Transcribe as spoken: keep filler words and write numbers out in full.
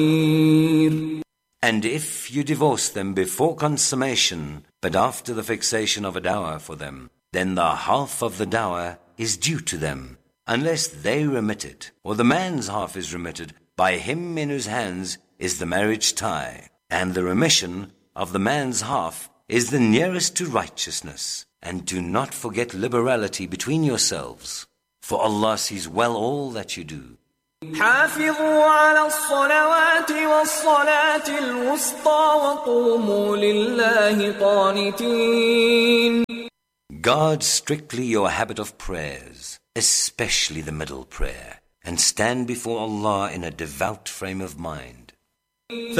And if you divorce them before consummation, but after the fixation of a dower for them, then the half of the dower is due to them, unless they remit it, or the man's half is remitted by him in whose hands is the marriage tie. And the remission of the man's half is the nearest to righteousness. And do not forget liberality between yourselves, for Allah sees well all that you do. حافظوا على الصلوات والصلاة الوسطى وقوموا لله قانتين. Guard strictly your habit of prayers, especially the middle prayer, and stand before Allah in a devout frame of mind.